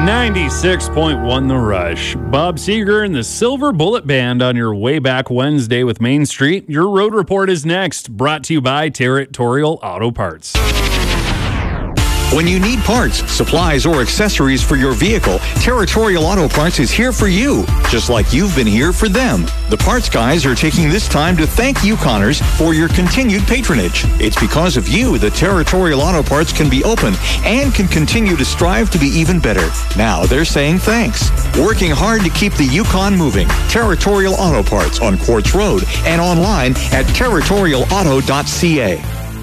96.1 The Rush. Bob Seger and the Silver Bullet Band on your way back Wednesday with Main Street. Your road report is next, brought to you by Territorial Auto Parts. When you need parts, supplies, or accessories for your vehicle, Territorial Auto Parts is here for you, just like you've been here for them. The parts guys are taking this time to thank Yukoners for your continued patronage. It's because of you that Territorial Auto Parts can be open and can continue to strive to be even better. Now they're saying thanks. Working hard to keep the Yukon moving. Territorial Auto Parts on Quartz Road and online at territorialauto.ca.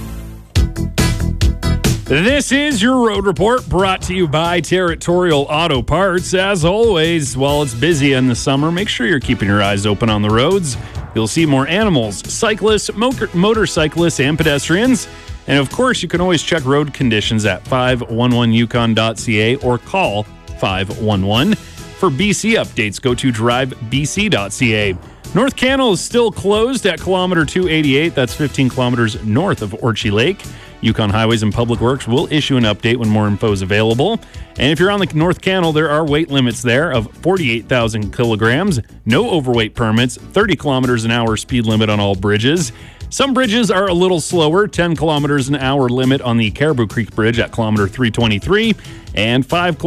This is your road report brought to you by Territorial Auto Parts. As always, while it's busy in the summer, make sure you're keeping your eyes open on the roads. You'll see more animals, cyclists, motorcyclists, and pedestrians. And of course, you can always check road conditions at 511yukon.ca or call 511. For BC updates, go to drivebc.ca. North Cannell is still closed at kilometer 288. That's 15 kilometers north of Orchie Lake. Yukon Highways and Public Works will issue an update when more info is available. And if you're on the North Cannell, there are weight limits there of 48,000 kilograms, no overweight permits, 30 kilometers an hour speed limit on all bridges. Some bridges are a little slower, 10 kilometers an hour limit on the Caribou Creek Bridge at kilometer 323, and 5